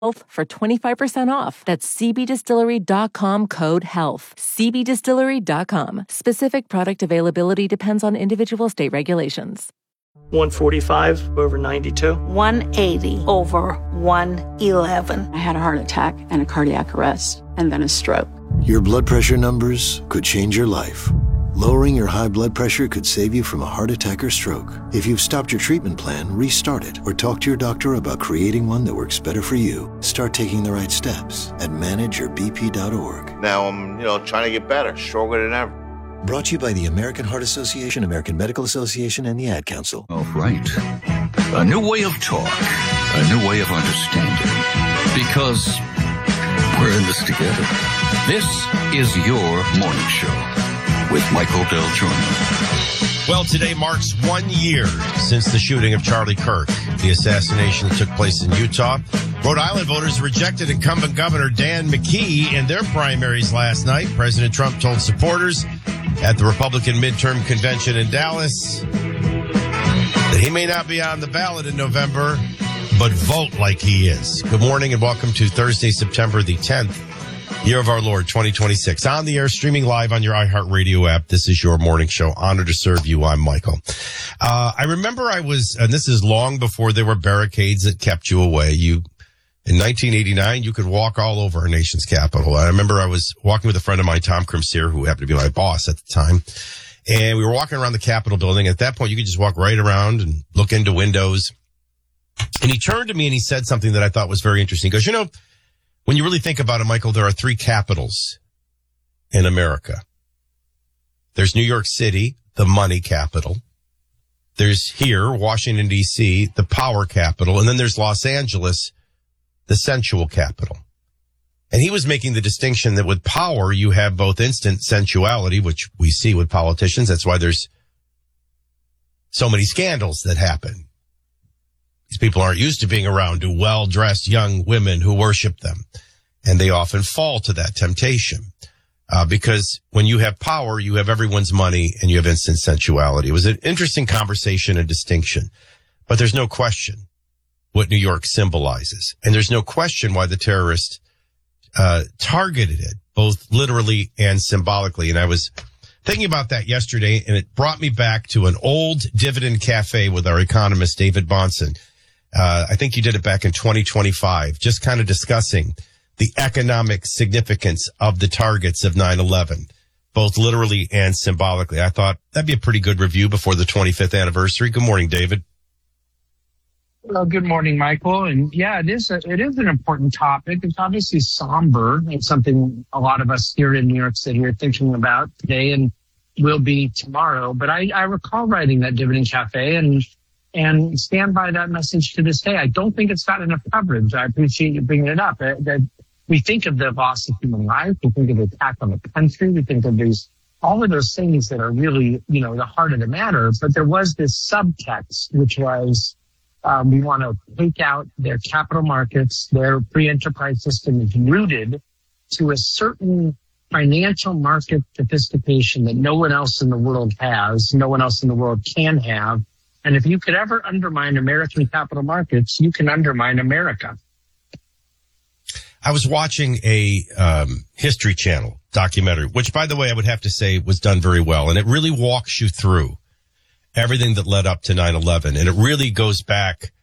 Health for 25% off. That's cbdistillery.com code HEALTH. cbdistillery.com. Specific product availability depends on individual state regulations. 145 over 92. 180 over 111. I had a heart attack and a cardiac arrest and then a stroke. Your blood pressure numbers could change your life. Lowering your high blood pressure could save you from a heart attack or stroke. If you've stopped your treatment plan, restart it or talk to your doctor about creating one that works better for you. Start taking the right steps at manageyourbp.org. Now I'm, trying to get better, stronger than ever. Brought to you by the American Heart Association, American Medical Association, and the Ad Council. All right. A new way of talk. A new way of understanding. Because we're in this together. This is your morning show with Michael Del Giorno. Well, today marks 1 year since the shooting of Charlie Kirk, the assassination that took place in Utah. Rhode Island voters rejected incumbent Governor Dan McKee in their primaries last night. President Trump told supporters at the Republican midterm convention in Dallas that he may not be on the ballot in November, but vote like he is. Good morning and welcome to Thursday, September the 10th. Year of our Lord, 2026. On the air, streaming live on your iHeartRadio app. This is your morning show. Honored to serve you. I'm Michael. I remember and this is long before there were barricades that kept you away. In 1989, you could walk all over our nation's capital. I remember I was walking with a friend of mine, Tom Crimseer, who happened to be my boss at the time. And we were walking around the Capitol building. At that point, you could just walk right around and look into windows. And he turned to me and he said something that I thought was very interesting. He goes, when you really think about it, Michael, there are three capitals in America. There's New York City, the money capital. There's here, Washington, D.C., the power capital. And then there's Los Angeles, the sensual capital. And he was making the distinction that with power, you have both instant sensuality, which we see with politicians. That's why there's so many scandals that happen. These people aren't used to being around well-dressed young women who worship them. And they often fall to that temptation. Because when you have power, you have everyone's money and you have instant sensuality. It was an interesting conversation and distinction. But there's no question what New York symbolizes. And there's no question why the terrorists targeted it, both literally and symbolically. And I was thinking about that yesterday, and it brought me back to an old Dividend Cafe with our economist, David Bahnsen. I think you did it back in 2025, just kind of discussing the economic significance of the targets of 9/11, both literally and symbolically. I thought that'd be a pretty good review before the 25th anniversary. Good morning, David. Well, good morning, Michael. And yeah, it is an important topic. It's obviously somber. It's something a lot of us here in New York City are thinking about today and will be tomorrow. But I recall writing that Dividend Cafe and stand by that message to this day. I don't think it's got enough coverage. I appreciate you bringing it up. That we think of the loss of human life. We think of the attack on the country. We think of all of those things that are really, the heart of the matter. But there was this subtext, which was, we want to take out their capital markets. Their free enterprise system is rooted to a certain financial market sophistication that no one else in the world has, no one else in the world can have. And if you could ever undermine American capital markets, you can undermine America. I was watching a History Channel documentary, which, by the way, I would have to say was done very well. And it really walks you through everything that led up to 9/11. And it really goes back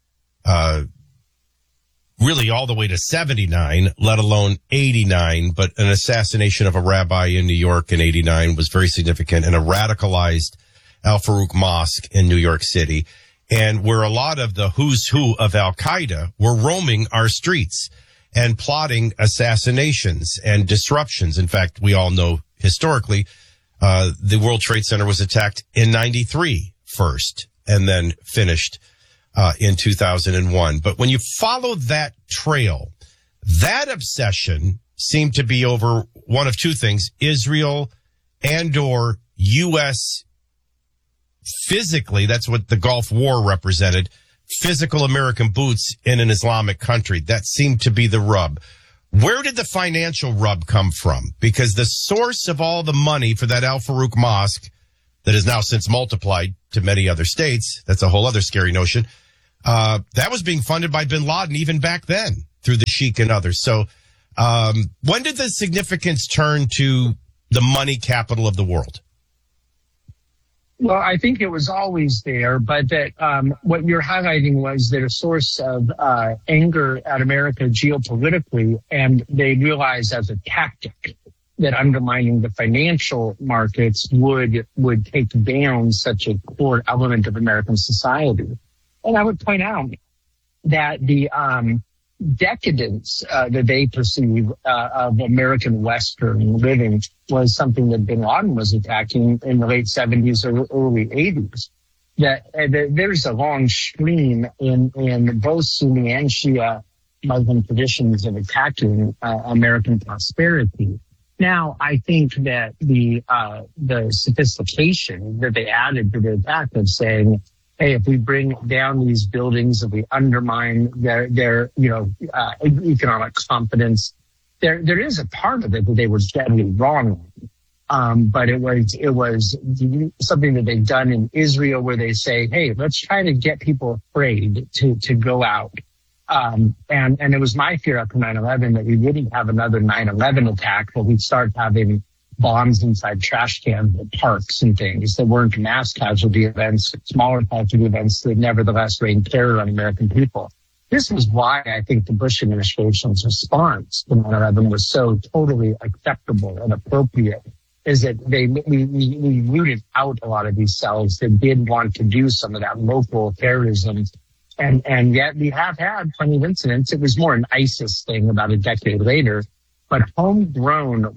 really all the way to 79, let alone 89. But an assassination of a rabbi in New York in 89 was very significant, and a radicalized Al Farouk Mosque in New York City, and where a lot of the who's who of Al-Qaeda were roaming our streets and plotting assassinations and disruptions. In fact, we all know historically, the World Trade Center was attacked in 93 first and then finished in 2001. But when you follow that trail, that obsession seemed to be over one of two things: Israel and or U.S. physically, that's what the Gulf War represented, physical American boots in an Islamic country. That seemed to be the rub. Where did the financial rub come from? Because the source of all the money for that Al Farouk Mosque, that has now since multiplied to many other states, that's a whole other scary notion, that was being funded by bin Laden even back then. through the Sheikh and others. So when did the significance turn to the money capital of the world? Well, I think it was always there, but that what you're highlighting was that a source of anger at America geopolitically, and they realized as a tactic that undermining the financial markets would take down such a core element of American society. And I would point out that the decadence that they perceive of American Western living was something that bin Laden was attacking in the late 70s or early 80s. That there's a long stream in both Sunni and Shia Muslim traditions of attacking American prosperity. Now, I think that the sophistication that they added to the attack of saying, hey, if we bring down these buildings, if we undermine their economic confidence, there is a part of it that they were deadly wrong on. But it was something that they've done in Israel where they say, hey, let's try to get people afraid to go out. And it was my fear after 9/11 that we wouldn't have another 9/11 attack, but we'd start having bombs inside trash cans at parks and things that weren't mass casualty events, smaller casualty events that nevertheless rained terror on American people. This was why I think the Bush administration's response to 9/11 was so totally acceptable and appropriate, is that we rooted out a lot of these cells that did want to do some of that local terrorism. And yet we have had plenty of incidents. It was more an ISIS thing about a decade later. But homegrown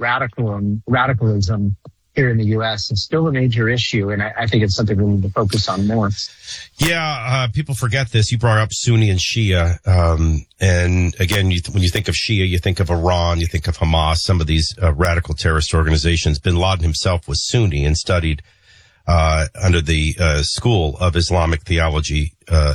radicalism here in the U.S. is still a major issue, and I think it's something we need to focus on more. Yeah, people forget this. You brought up Sunni and Shia, and again, when you think of Shia, you think of Iran, you think of Hamas, some of these radical terrorist organizations. Bin Laden himself was Sunni and studied under the School of Islamic Theology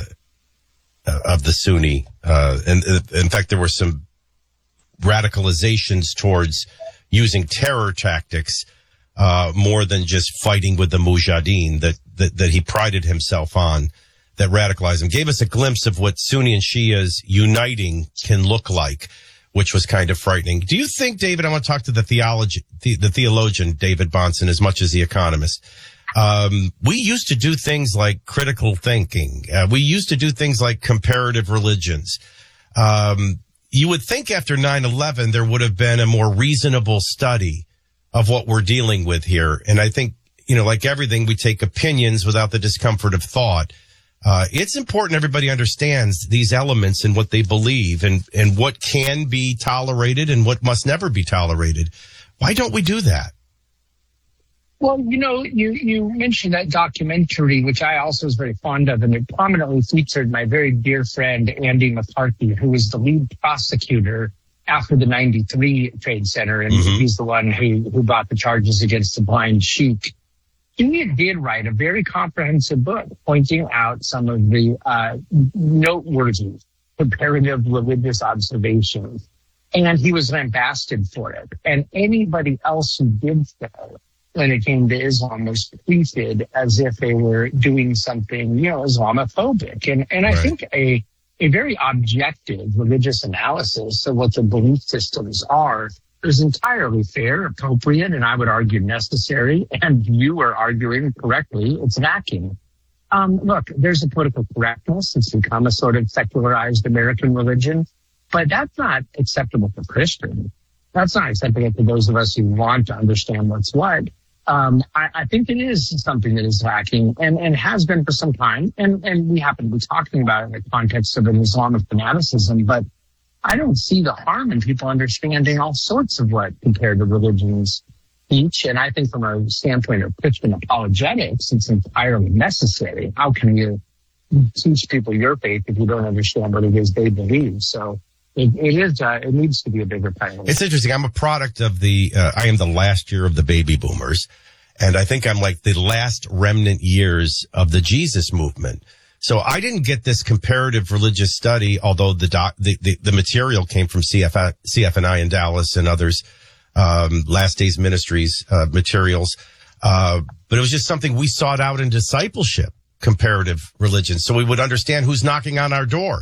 of the Sunni, and in fact, there were some radicalizations towards using terror tactics more than just fighting with the Mujahideen that he prided himself on, that radicalized him. Gave us a glimpse of what Sunni and Shias uniting can look like, which was kind of frightening. Do you think, David, I want to talk to the theologian David Bahnsen as much as the economist. We used to do things like critical thinking. We used to do things like comparative religions. You would think after 9/11 there would have been a more reasonable study of what we're dealing with here. And I think, like everything, we take opinions without the discomfort of thought. It's important everybody understands these elements and what they believe and what can be tolerated and what must never be tolerated. Why don't we do that? Well, you mentioned that documentary, which I also was very fond of, and it prominently featured my very dear friend, Andy McCarthy, who was the lead prosecutor after the 93 Trade Center. And he's the one who brought the charges against the blind sheik. He did write a very comprehensive book pointing out some of the noteworthy comparative religious observations. And he was lambasted for it. And anybody else who did so when it came to Islam was treated as if they were doing something, Islamophobic. And I think a very objective religious analysis of what the belief systems are is entirely fair, appropriate, and I would argue necessary. And you are arguing correctly, it's lacking. Look, there's a political correctness. It's become a sort of secularized American religion, but that's not acceptable for Christians. That's not acceptable to those of us who want to understand what's what. I think it is something that is lacking and has been for some time. And we happen to be talking about it in the context of an Islamic fanaticism, but I don't see the harm in people understanding all sorts of what comparative religions teach. And I think from a standpoint of Christian apologetics, it's entirely necessary. How can you teach people your faith if you don't understand what it is they believe? So it needs to be a bigger priority. It's interesting. I'm a product of I am the last year of the baby boomers. And I think I'm like the last remnant years of the Jesus movement. So I didn't get this comparative religious study, although the material came from CFNI in Dallas and others, Last Days Ministries, materials. But it was just something we sought out in discipleship, comparative religion. So we would understand who's knocking on our door.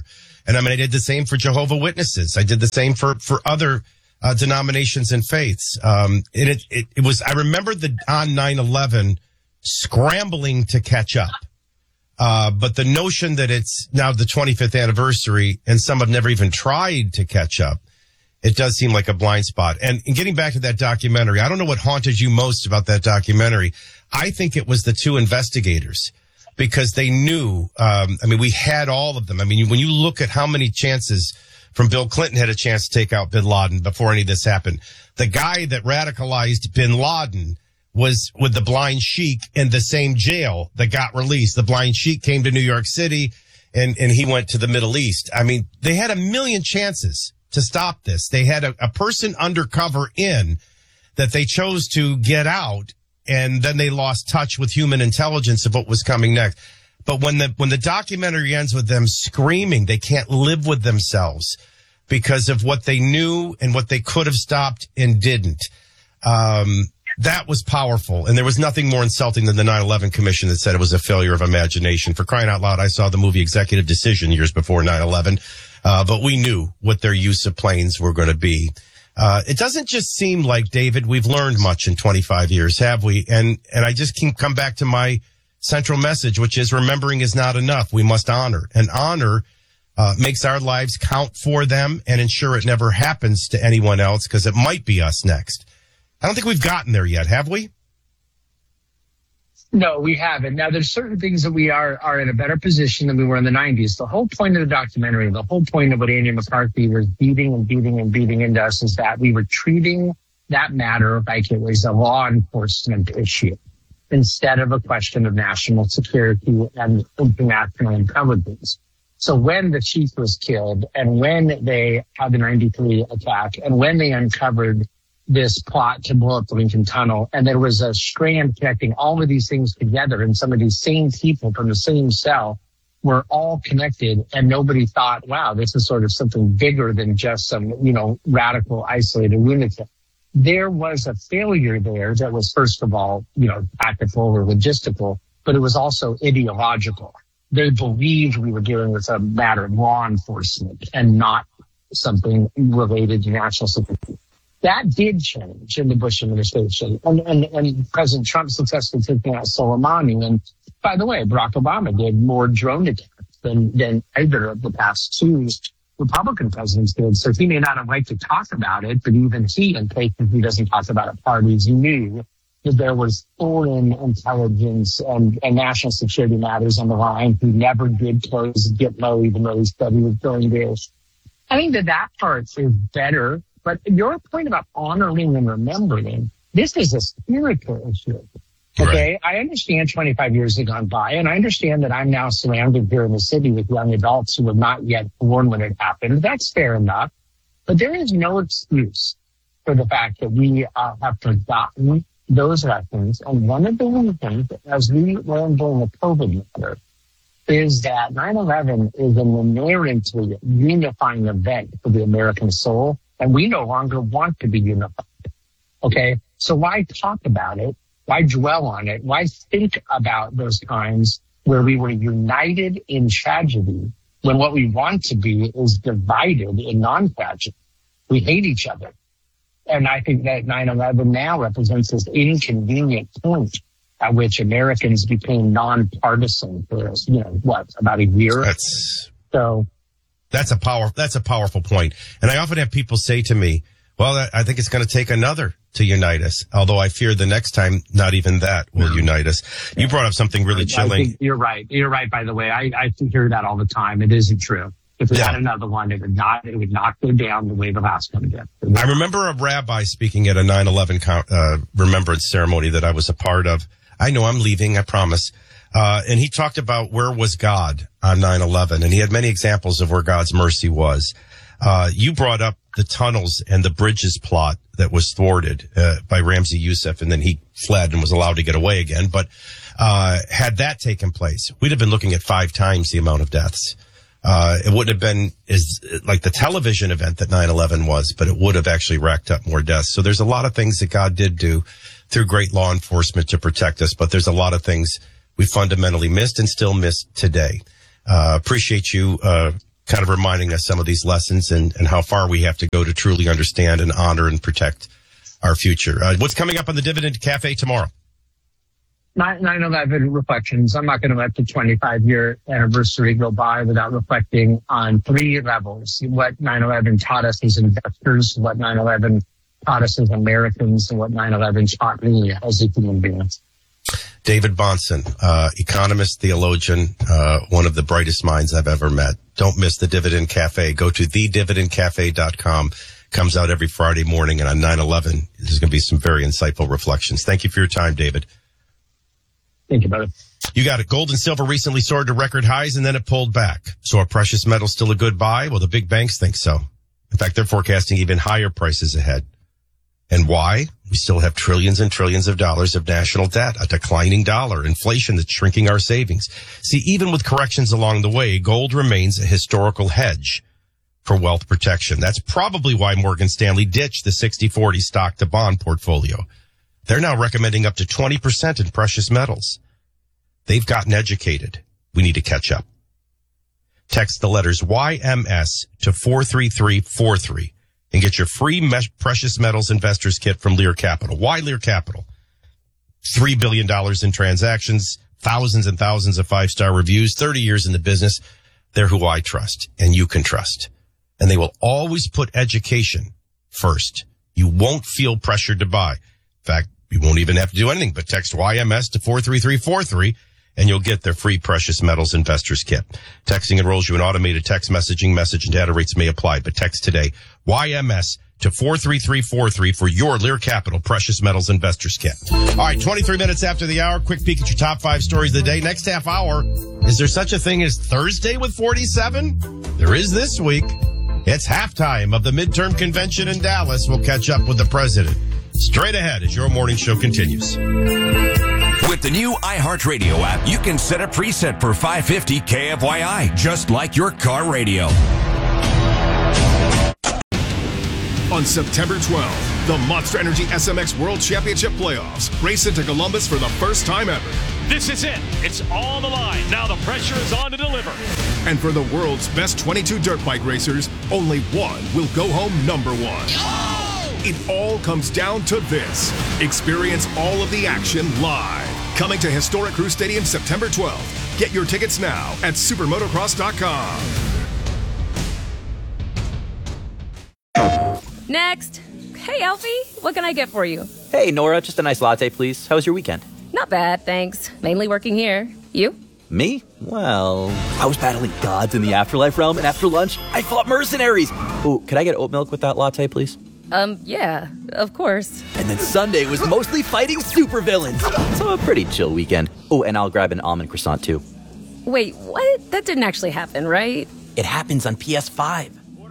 And I mean, I did the same for Jehovah's Witnesses. I did the same for other denominations and faiths. It was, I remember on 9/11 scrambling to catch up. But the notion that it's now the 25th anniversary and some have never even tried to catch up, it does seem like a blind spot. And getting back to that documentary, I don't know what haunted you most about that documentary. I think it was the two investigators, because they knew, we had all of them. I mean, when you look at how many chances from Bill Clinton had a chance to take out bin Laden before any of this happened. The guy that radicalized bin Laden was with the Blind Sheik in the same jail that got released. The Blind Sheik came to New York City and he went to the Middle East. I mean, they had a million chances to stop this. They had a person undercover in that they chose to get out, and then they lost touch with human intelligence of what was coming next. But when the documentary ends with them screaming, they can't live with themselves because of what they knew and what they could have stopped and didn't. That was powerful. And there was nothing more insulting than the 9/11 Commission that said it was a failure of imagination. For crying out loud, I saw the movie Executive Decision years before 9/11. But we knew what their use of planes were going to be. It doesn't just seem like, David, we've learned much in 25 years, have we? And I just can come back to my central message, which is remembering is not enough. We must honor. And honor makes our lives count for them and ensure it never happens to anyone else, because it might be us next. I don't think we've gotten there yet, have we? No, we haven't. Now, there's certain things that we are in a better position than we were in the 90s. The whole point of the documentary, the whole point of what Andy McCarthy was beating into us is that we were treating that matter like it was a law enforcement issue instead of a question of national security and international intelligence. So when the chief was killed and when they had the 93 attack and when they uncovered this plot to blow up the Lincoln Tunnel, and there was a strand connecting all of these things together, and some of these same people from the same cell were all connected, and nobody thought, wow, this is sort of something bigger than just some, radical, isolated lunatic. There was a failure there that was, first of all, tactical or logistical, but it was also ideological. They believed we were dealing with a matter of law enforcement and not something related to national security. That did change in the Bush administration, and President Trump successfully taking out Soleimani. And by the way, Barack Obama did more drone attacks than either of the past two Republican presidents did. So he may not have liked to talk about it, but even he, in cases he doesn't talk about at parties, knew that there was foreign intelligence and national security matters on the line. He never did close Gitmo, even though he said he was going to. I think that part is better. But your point about honoring and remembering, this is a spiritual issue. Okay, right. I understand 25 years have gone by, and I understand that I'm now surrounded here in the city with young adults who were not yet born when it happened. That's fair enough. But there is no excuse for the fact that we have forgotten those lessons. And one of the reasons, as we learned during the COVID matter, is that 9/11 is an inherently unifying event for the American soul. And we no longer want to be unified. Okay? So why talk about it? Why dwell on it? Why think about those times where we were united in tragedy when what we want to be is divided in non-tragedy? We hate each other. And I think that 9/11 now represents this inconvenient point at which Americans became non-partisan for, about a year? That's a powerful point. And I often have people say to me, well, I think it's going to take another to unite us. Although I fear the next time, not even that will unite us. You brought up something really chilling. I think you're right. You're right, by the way. I hear that all the time. It isn't true. If we had another one, it would not go down the way the last one did. I remember a rabbi speaking at a 9/11 remembrance ceremony that I was a part of. I know I'm leaving, I promise. And he talked about where was God on 9/11, and he had many examples of where God's mercy was. You brought up the tunnels and the bridges plot that was thwarted by Ramzi Youssef, and then he fled and was allowed to get away again. But had that taken place, we'd have been looking at 5 times the amount of deaths. It wouldn't have been as like the television event that 9/11 was, but it would have actually racked up more deaths. So there's a lot of things that God did do through great law enforcement to protect us, but there's a lot of things we fundamentally missed and still miss today. Appreciate you kind of reminding us some of these lessons and how far we have to go to truly understand and honor and protect our future. What's coming up on the Dividend Cafe tomorrow? 9/11 reflections. I'm not going to let the 25-year anniversary go by without reflecting on 3 levels. What 9/11 taught us as investors, what 9/11 taught us as Americans, and what 9/11 taught me as a human being. David Bahnsen, economist, theologian, one of the brightest minds I've ever met. Don't miss the Dividend Cafe. Go to thedividendcafe.com. Comes out every Friday morning, and on 9/11, there's going to be some very insightful reflections. Thank you for your time, David. Thank you, brother. You got it. Gold and silver recently soared to record highs, and then it pulled back. So are precious metals still a good buy? Well, the big banks think so. In fact, they're forecasting even higher prices ahead. And why? We still have trillions and trillions of dollars of national debt, a declining dollar, inflation that's shrinking our savings. See, even with corrections along the way, gold remains a historical hedge for wealth protection. That's probably why Morgan Stanley ditched the 60-40 stock to bond portfolio. They're now recommending up to 20% in precious metals. They've gotten educated. We need to catch up. Text the letters YMS to 43343 and get your free precious metals investors kit from Lear Capital. Why Lear Capital? $3 billion in transactions, thousands and thousands of 5-star reviews, 30 years in the business. They're who I trust and you can trust. And they will always put education first. You won't feel pressured to buy. In fact, you won't even have to do anything but text YMS to 43343 and you'll get their free precious metals investors kit. Texting enrolls you in automated text messaging. Message and data rates may apply, but text today YMS to 43343 for your Lear Capital precious metals investors kit. All right, 23 minutes after the hour, quick peek at your top 5 stories of the day. Next half hour, is there such a thing as Thursday with 47? There is this week. It's halftime of the midterm convention in Dallas. We'll catch up with the president. Straight ahead as your morning show continues. With the new iHeartRadio app, you can set a preset for 550 KFYI, just like your car radio. On September 12th, the Monster Energy SMX World Championship Playoffs race into Columbus for the first time ever. This is it. It's all on the line. Now the pressure is on to deliver. And for the world's best 22 dirt bike racers, only one will go home number 1. Oh! It all comes down to this. Experience all of the action live. Coming to Historic Crew Stadium September 12th. Get your tickets now at supermotocross.com. Next. Hey, Alfie, what can I get for you? Hey, Nora, just a nice latte, please. How was your weekend? Not bad, thanks. Mainly working here. You? Me? Well, I was battling gods in the afterlife realm, and after lunch, I fought mercenaries. Ooh, could I get oat milk with that latte, please? Yeah, of course. And then Sunday was mostly fighting supervillains. So a pretty chill weekend. Oh, and I'll grab an almond croissant, too. Wait, what? That didn't actually happen, right? It happens on PS5.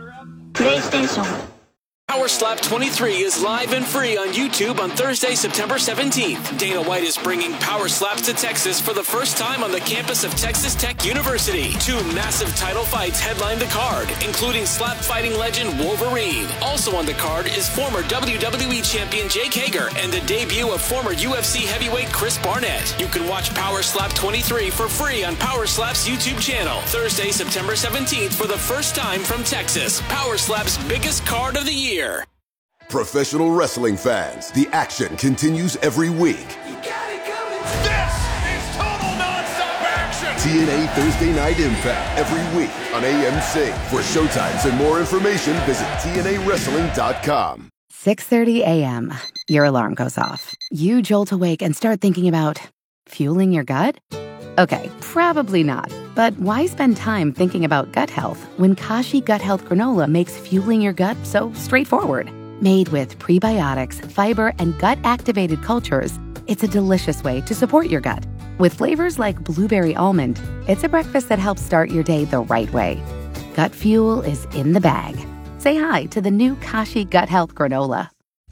PlayStation. Power Slap 23 is live and free on YouTube on Thursday, September 17th. Dana White is bringing Power Slaps to Texas for the first time on the campus of Texas Tech University. 2 massive title fights headline the card, including slap fighting legend Wolverine. Also on the card is former WWE champion Jake Hager and the debut of former UFC heavyweight Chris Barnett. You can watch Power Slap 23 for free on Power Slap's YouTube channel. Thursday, September 17th for the first time from Texas. Power Slap's biggest card of the year. Professional wrestling fans, the action continues every week. You got it coming. This is total nonstop action. TNA Thursday Night Impact every week on AMC. For showtimes and more information, visit TNAWrestling.com. 6:30 a.m. Your alarm goes off. You jolt awake and start thinking about fueling your gut? Okay, probably not. But why spend time thinking about gut health when Kashi Gut Health Granola makes fueling your gut so straightforward? Made with prebiotics, fiber, and gut-activated cultures, it's a delicious way to support your gut. With flavors like blueberry almond, it's a breakfast that helps start your day the right way. Gut fuel is in the bag. Say hi to the new Kashi Gut Health Granola.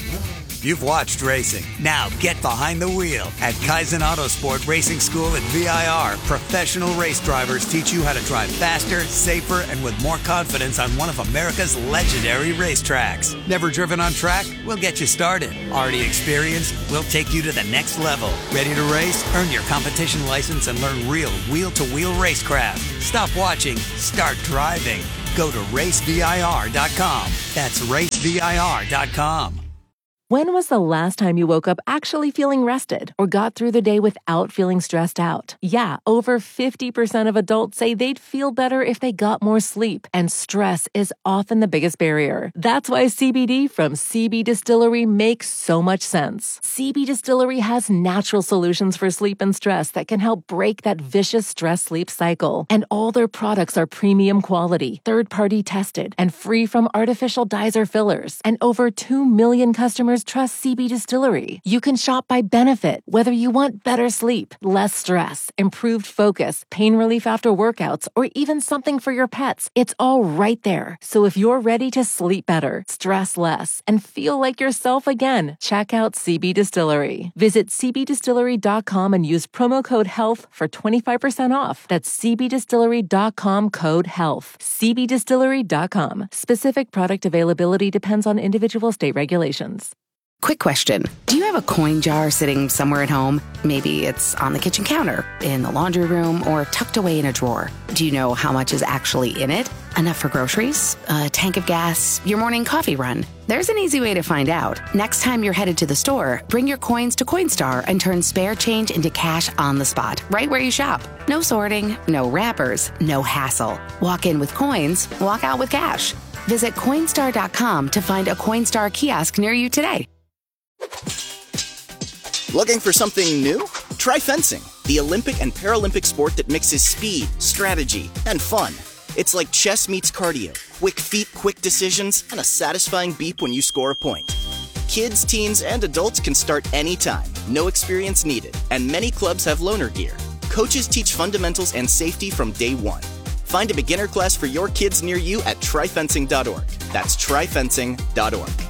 You've watched racing. Now get behind the wheel. At Kaizen Autosport Racing School at VIR, professional race drivers teach you how to drive faster, safer, and with more confidence on one of America's legendary racetracks. Never driven on track? We'll get you started. Already experienced? We'll take you to the next level. Ready to race? Earn your competition license and learn real wheel-to-wheel racecraft. Stop watching. Start driving. Go to racevir.com. That's racevir.com. When was the last time you woke up actually feeling rested or got through the day without feeling stressed out? Yeah, over 50% of adults say they'd feel better if they got more sleep, and stress is often the biggest barrier. That's why CBD from CB Distillery makes so much sense. CB Distillery has natural solutions for sleep and stress that can help break that vicious stress-sleep cycle. And all their products are premium quality, third-party tested, and free from artificial dyes or fillers. And over 2 million customers trust CB Distillery. You can shop by benefit, whether you want better sleep, less stress, improved focus, pain relief after workouts, or even something for your pets. It's all right there. So if you're ready to sleep better, stress less, and feel like yourself again, check out CB Distillery. Visit cbdistillery.com and use promo code HEALTH for 25% off. That's cbdistillery.com, code HEALTH. cbdistillery.com. Specific product availability depends on individual state regulations. Quick question. Do you have a coin jar sitting somewhere at home? Maybe it's on the kitchen counter, in the laundry room, or tucked away in a drawer. Do you know how much is actually in it? Enough for groceries? A tank of gas? Your morning coffee run? There's an easy way to find out. Next time you're headed to the store, bring your coins to Coinstar and turn spare change into cash on the spot, right where you shop. No sorting, no wrappers, no hassle. Walk in with coins, walk out with cash. Visit Coinstar.com to find a Coinstar kiosk near you today. Looking for something new? Try fencing, the Olympic and Paralympic sport that mixes speed, strategy, and fun. It's like chess meets cardio, quick feet, quick decisions, and a satisfying beep when you score a point. Kids, teens, and adults can start anytime, no experience needed, and many clubs have loaner gear. Coaches teach fundamentals and safety from day one. Find a beginner class for your kids near you at tryfencing.org. That's tryfencing.org.